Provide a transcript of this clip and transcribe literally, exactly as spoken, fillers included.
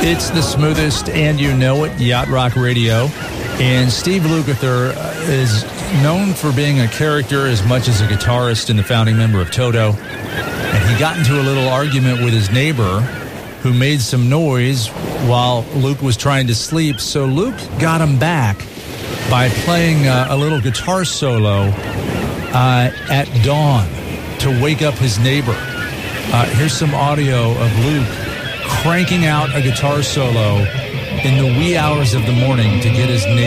It's the smoothest, and you know it, Yacht Rock Radio. And Steve Lukather is known for being a character as much as a guitarist and the founding member of Toto. And he got into a little argument with his neighbor who made some noise while Luke was trying to sleep. So Luke got him back by playing uh, a little guitar solo uh, at dawn to wake up his neighbor. Uh, here's some audio of Luke cranking out a guitar solo in the wee hours of the morning to get his neighbor